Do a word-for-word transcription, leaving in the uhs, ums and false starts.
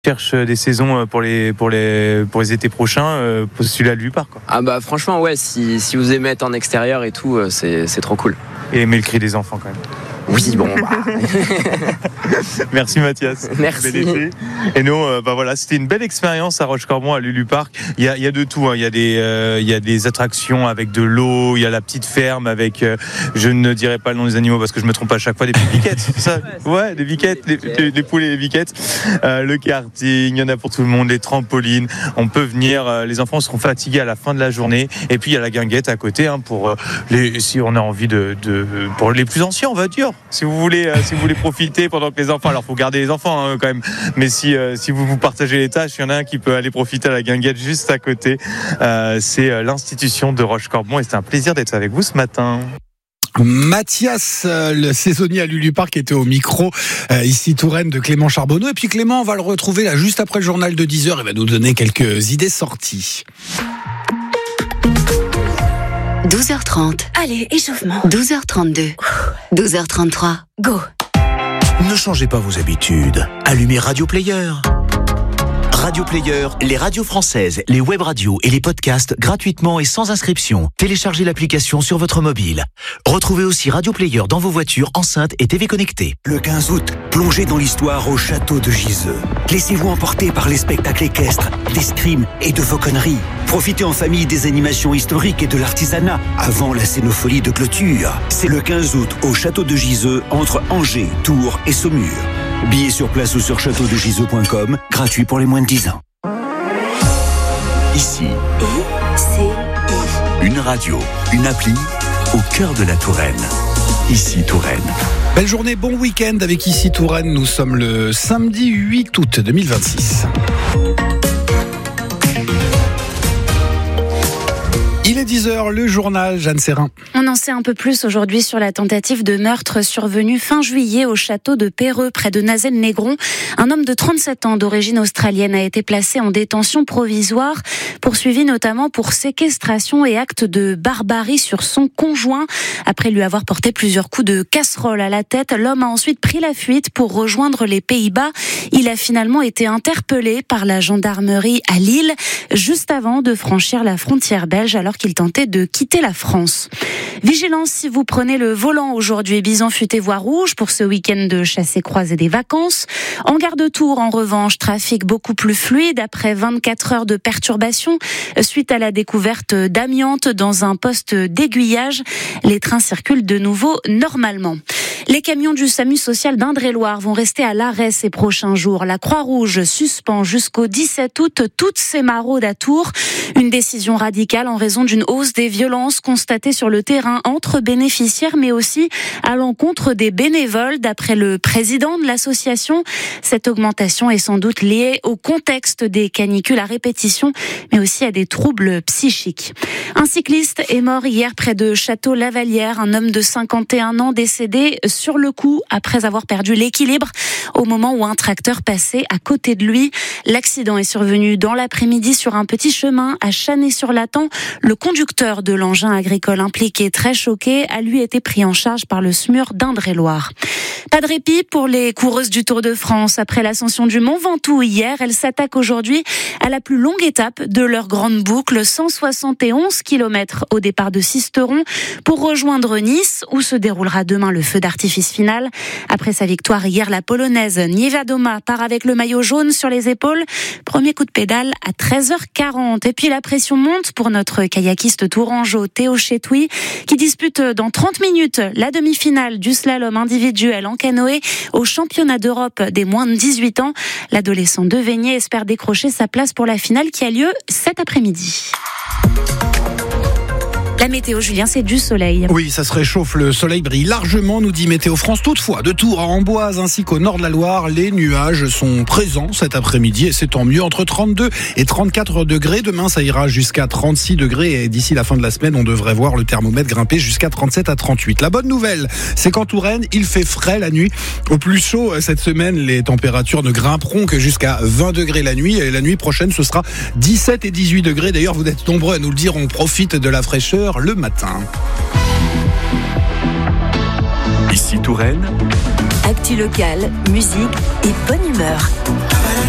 cherche des saisons pour les pour les pour les étés prochains, euh, postulez à Lulupark, quoi. Ah bah franchement ouais, si si vous aimez être en extérieur et tout, c'est c'est trop cool. Et aimer le cri des enfants quand même. Oui, bon. Bah. Merci Mathias. Merci. Bel été. Et nous, euh, bah voilà, c'était une belle expérience à Rochecorbon, à Lulupark. Il y a, il y a de tout. Hein. Il y a des, euh, il y a des attractions avec de l'eau. Il y a la petite ferme avec, euh, je ne dirai pas le nom des animaux parce que je me trompe à chaque fois, des petites biquettes. C'est ça. Ouais, des biquettes, des, des, des poules et des biquettes. Euh, le karting, il y en a pour tout le monde. Les trampolines. On peut venir. Euh, les enfants seront fatigués à la fin de la journée. Et puis il y a la guinguette à côté, hein, pour euh, les, si on a envie de, de, pour les plus anciens, on va dire. Si vous voulez, euh, si vous voulez profiter pendant que les enfants, alors faut garder les enfants hein, quand même. Mais si euh, si vous vous partagez les tâches, il y en a un qui peut aller profiter à la guinguette juste à côté. Euh, c'est euh, l'institution de Rochecorbon et c'est un plaisir d'être avec vous ce matin. Mathias, euh, le saisonnier à Lulupark, était au micro euh, ici Touraine de Clément Charbonneau. Et puis Clément, on va le retrouver là juste après le journal de dix heures. Il va nous donner quelques idées sorties. douze heures trente. Allez, échauffement. douze heures trente-deux. douze heures trente-trois. Go. Ne changez pas vos habitudes. Allumez Radio Player. Radio Player, les radios françaises, les web radios et les podcasts gratuitement et sans inscription. Téléchargez l'application sur votre mobile. Retrouvez aussi Radio Player dans vos voitures, enceintes et T V connectées. Le quinze août, plongez dans l'histoire au château de Giseux. Laissez-vous emporter par les spectacles équestres, d'escrime et de fauconnerie. Profitez en famille des animations historiques et de l'artisanat avant la scénophilie de clôture. C'est le quinze août au château de Giseux entre Angers, Tours et Saumur. Billets sur place ou sur château de giseux point com, gratuit pour les moins de dix ans. Ici, I C I. une radio, une appli au cœur de la Touraine. Ici Touraine. Belle journée, bon week-end avec Ici Touraine. Nous sommes le samedi huit août deux mille vingt-six. Il est dix heures, le journal, Jeanne Serrin. On en sait un peu plus aujourd'hui sur la tentative de meurtre survenue fin juillet au château de Perreux, près de Nazelles-Négron. Un homme de trente-sept ans d'origine australienne a été placé en détention provisoire, poursuivi notamment pour séquestration et acte de barbarie sur son conjoint. Après lui avoir porté plusieurs coups de casserole à la tête, l'homme a ensuite pris la fuite pour rejoindre les Pays-Bas. Il a finalement été interpellé par la gendarmerie à Lille, juste avant de franchir la frontière belge, alors qu'il tentait de quitter la France. Vigilance si vous prenez le volant aujourd'hui. Bison futé voie rouge pour ce week-end de chassé-croisé des vacances. En gare de Tours, en revanche, trafic beaucoup plus fluide après vingt-quatre heures de perturbation suite à la découverte d'amiante dans un poste d'aiguillage. Les trains circulent de nouveau normalement. Les camions du SAMU social d'Indre-et-Loire vont rester à l'arrêt ces prochains jours. La Croix-Rouge suspend jusqu'au dix-sept août toutes ses maraudes à Tours. Une décision radicale en raison d'une hausse des violences constatées sur le terrain entre bénéficiaires, mais aussi à l'encontre des bénévoles. D'après le président de l'association, cette augmentation est sans doute liée au contexte des canicules à répétition, mais aussi à des troubles psychiques. Un cycliste est mort hier près de Château-Lavallière. Un homme de cinquante et un ans décédé sur le coup après avoir perdu l'équilibre au moment où un tracteur passait à côté de lui. L'accident est survenu dans l'après-midi sur un petit chemin à Chanay-sur-Latan. Le conducteur de l'engin agricole impliqué, très choqué, a lui été pris en charge par le SMUR d'Indre-et-Loire. Pas de répit pour les coureuses du Tour de France. Après l'ascension du Mont Ventoux hier, elles s'attaquent aujourd'hui à la plus longue étape de leur grande boucle, cent soixante et onze kilomètres au départ de Sisteron pour rejoindre Nice, où se déroulera demain le feu d'artifice final. Après sa victoire hier, la Polonaise Niewiadoma part avec le maillot jaune sur les épaules. Premier coup de pédale à treize heures quarante. Et puis la pression monte pour notre kayakiste tourangeau Théo Chetouy, qui dispute dans trente minutes la demi-finale du slalom individuel en canoë au championnat d'Europe des moins de dix-huit ans. L'adolescent de Veigné espère décrocher sa place pour la finale qui a lieu cet après-midi. La météo, Julien, c'est du soleil. Oui, ça se réchauffe, le soleil brille largement, nous dit Météo France. Toutefois, de Tours à Amboise ainsi qu'au nord de la Loire, les nuages sont présents cet après-midi et c'est tant mieux. Entre trente-deux et trente-quatre degrés. Demain, ça ira jusqu'à trente-six degrés et d'ici la fin de la semaine, on devrait voir le thermomètre grimper jusqu'à trente-sept à trente-huit. La bonne nouvelle, c'est qu'en Touraine, il fait frais la nuit. Au plus chaud cette semaine, les températures ne grimperont que jusqu'à vingt degrés la nuit et la nuit prochaine, ce sera dix-sept et dix-huit degrés. D'ailleurs, vous êtes nombreux à nous le dire, on profite de la fraîcheur le matin. Ici Touraine. Actu locale, musique et bonne humeur.